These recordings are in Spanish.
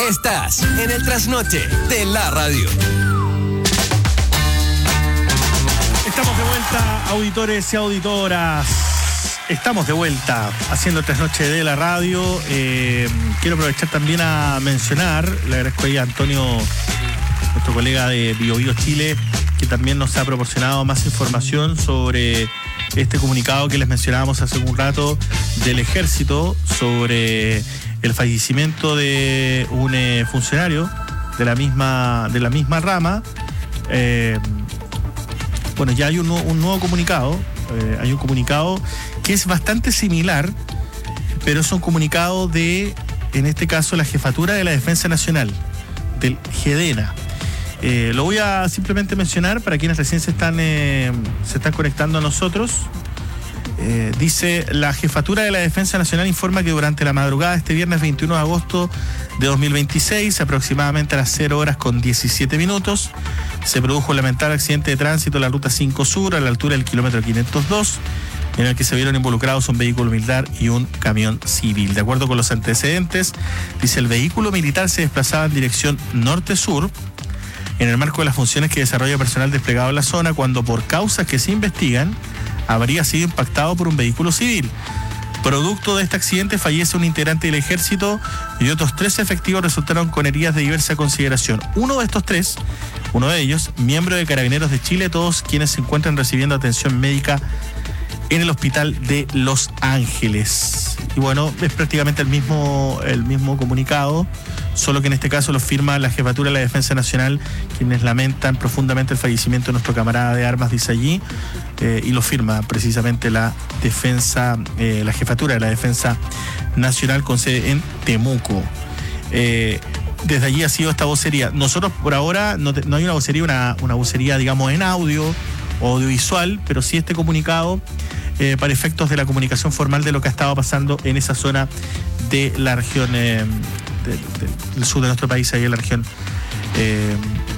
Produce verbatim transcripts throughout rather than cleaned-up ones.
Estás en el trasnoche de la radio. Estamos de vuelta, auditores y auditoras. Estamos de vuelta haciendo el trasnoche de la radio. Eh, quiero aprovechar también a mencionar, le agradezco ahí a Antonio, nuestro colega de Bio Bio Chile, que también nos ha proporcionado más información sobre este comunicado que les mencionábamos hace un rato del Ejército sobre el fallecimiento de un eh, funcionario de la misma, de la misma rama. Eh, bueno, ya hay un, un nuevo comunicado, eh, hay un comunicado que es bastante similar, pero es un comunicado de, en este caso, la Jefatura de la Defensa Nacional, del GEDENA. Eh, lo voy a simplemente mencionar para quienes recién se están, eh, se están conectando a nosotros. Eh, dice: la Jefatura de la Defensa Nacional informa que durante la madrugada de este viernes veintiuno de agosto de dos mil veintiséis, aproximadamente a las cero horas con diecisiete minutos, se produjo un lamentable accidente de tránsito en la ruta cinco Sur, a la altura del kilómetro quinientos dos, en el que se vieron involucrados un vehículo militar y un camión civil. De acuerdo con los antecedentes, dice, el vehículo militar se desplazaba en dirección norte-sur en el marco de las funciones que desarrolla personal desplegado en la zona, cuando por causas que se investigan habría sido impactado por un vehículo civil. Producto de este accidente fallece un integrante del Ejército y otros tres efectivos resultaron con heridas de diversa consideración. Uno de estos tres, uno de ellos, miembro de Carabineros de Chile, todos quienes se encuentran recibiendo atención médica en el hospital de Los Ángeles. Y bueno, es prácticamente el mismo, el mismo comunicado, solo que en este caso lo firma la Jefatura de la Defensa Nacional, quienes lamentan profundamente el fallecimiento de nuestro camarada de armas, dice allí, eh, y lo firma precisamente la defensa, eh, la Jefatura de la Defensa Nacional con sede en Temuco. Eh, desde allí ha sido esta vocería. Nosotros por ahora no, te, no hay una vocería, una, una vocería, digamos, en audio o audiovisual, pero sí este comunicado eh, para efectos de la comunicación formal de lo que ha estado pasando en esa zona de la región eh, de, de, del sur de nuestro país, ahí en la región, eh,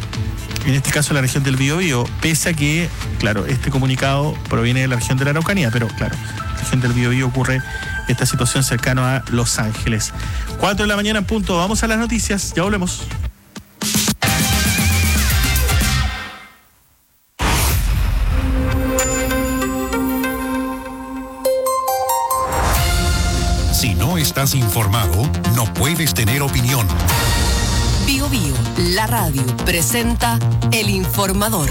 en este caso la región del Biobío, pese a que, claro, este comunicado proviene de la región de la Araucanía, pero claro, en la región del Biobío ocurre esta situación cercana a Los Ángeles. cuatro de la mañana en punto, vamos a las noticias, ya volvemos. Si no estás informado, no puedes tener opinión. Bio Bio, la radio, presenta El Informador.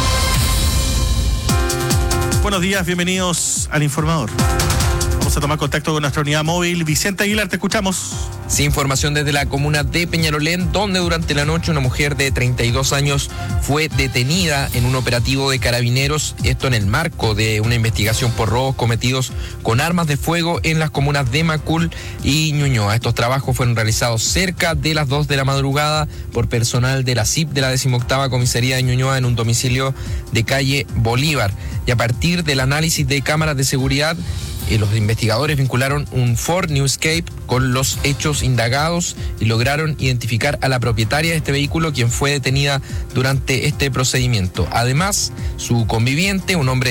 Buenos días, bienvenidos al Informador. Vamos a tomar contacto con nuestra unidad móvil. Vicente Aguilar, te escuchamos. Sí, información desde la comuna de Peñalolén, donde durante la noche una mujer de treinta y dos años fue detenida en un operativo de carabineros, esto en el marco de una investigación por robos cometidos con armas de fuego en las comunas de Macul y Ñuñoa. Estos trabajos fueron realizados cerca de las dos de la madrugada por personal de la C I P de la decimoctava Comisaría de Ñuñoa en un domicilio de calle Bolívar. Y a partir del análisis de cámaras de seguridad, Eh, los investigadores vincularon un Ford New Escape con los hechos indagados y lograron identificar a la propietaria de este vehículo, quien fue detenida durante este procedimiento. Además, su conviviente, un hombre